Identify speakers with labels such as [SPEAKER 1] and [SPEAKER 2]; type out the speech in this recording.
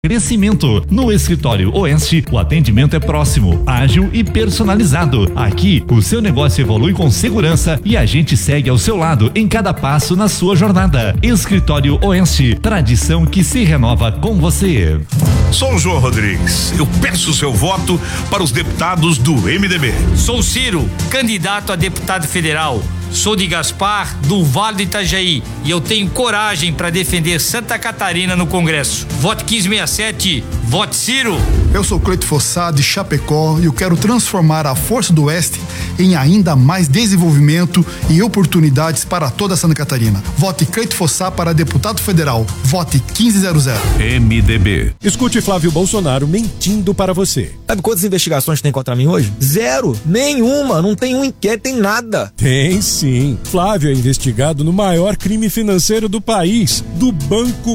[SPEAKER 1] Crescimento. No Escritório Oeste, o atendimento é próximo, ágil e personalizado. Aqui, o seu negócio evolui com segurança e a gente segue ao seu lado em cada passo na sua jornada. Escritório Oeste, tradição que se renova com você.
[SPEAKER 2] Sou o João Rodrigues. Eu peço o seu voto para os deputados do MDB.
[SPEAKER 3] Sou Ciro, candidato a deputado federal. Sou de Gaspar, do Vale do Itajaí, e eu tenho coragem para defender Santa Catarina no Congresso. Vote 1567, vote Ciro.
[SPEAKER 4] Eu sou Cleito Fossá, de Chapecó, e eu quero transformar a Força do Oeste em ainda mais desenvolvimento e oportunidades para toda Santa Catarina. Vote Cleito Fossá para deputado federal. Vote 1500.
[SPEAKER 5] MDB.
[SPEAKER 6] Escute Flávio Bolsonaro mentindo para você.
[SPEAKER 7] Sabe quantas investigações tem contra mim hoje? Zero. Nenhuma. Não tem um inquérito, tem nada.
[SPEAKER 6] Tem sim. Flávio é investigado no maior crime financeiro do país, do Banco